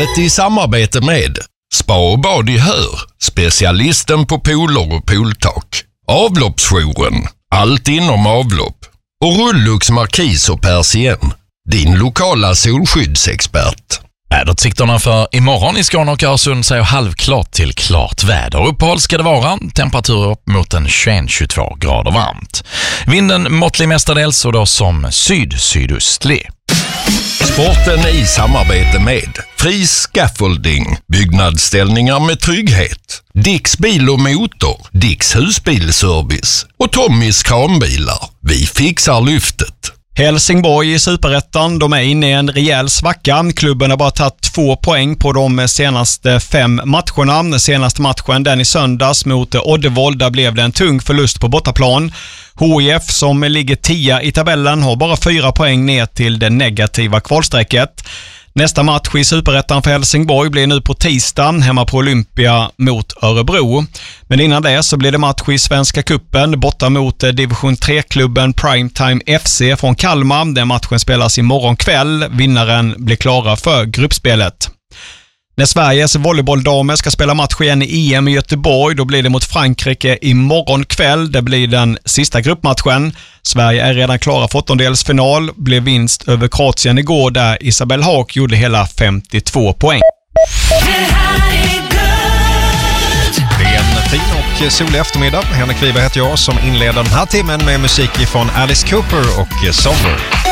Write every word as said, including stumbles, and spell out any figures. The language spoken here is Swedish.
Programmet i samarbete med Spa och bad i Hör, specialisten på pooler och pooltak. Avloppsjouren, allt inom avlopp. Och Rullux Markis och Persien, din lokala solskyddsexpert. Väderutsikterna för imorgon i Skåne och Öresund säger halvklart till klart väder. Uppehåll ska det vara, temperaturer upp mot en tjugoett till tjugotvå grader varmt. Vinden måttlig mestadels och då som syd-sydöstlig. Sporten i samarbete med Fri Scaffolding, byggnadsställningar med trygghet. Dicks bil och motor, Dicks husbilservice och Tommys kranbilar. Vi fixar lyftet. Helsingborg i Superettan, de är inne i en rejäl svacka. Klubben har bara tagit två poäng på de senaste fem matcherna. Senaste matchen, den i söndags mot Oddevold, där blev det en tung förlust på bortaplan. H I F som ligger tia i tabellen har bara fyra poäng ner till det negativa kvalsträcket. Nästa match i Superettan för Helsingborg blir nu på tisdag hemma på Olympia mot Örebro. Men innan det så blir det match i Svenska Cupen borta mot division tre-klubben Primetime F C från Kalmar. Den matchen spelas imorgon kväll. Vinnaren blir klara för gruppspelet. När Sveriges volleybolldamer ska spela match igen i E M i Göteborg, då blir det mot Frankrike imorgon kväll. Det blir den sista gruppmatchen. Sverige är redan klara för åttondelsfinal. Blev vinst över Kroatien igår där Isabelle Haak gjorde hela femtiotvå poäng. Det är en fin och solig eftermiddag. Henrik Wiberg heter jag som inleder den här timmen med musik från Alice Cooper och Somber.